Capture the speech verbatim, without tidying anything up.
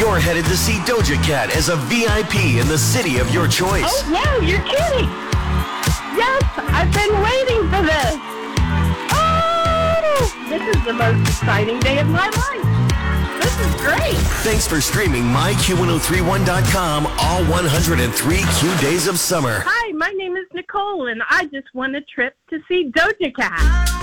You're headed to see Doja Cat as a V I P in the city of your choice. Oh, no, you're kidding. Yes, I've been waiting for this. Oh, this is the most exciting day of my life. This is great. Thanks for streaming my Q ten thirty-one dot com all one hundred three Q days of summer. Hi, my name is Nicole, and I just won a trip to see Doja Cat.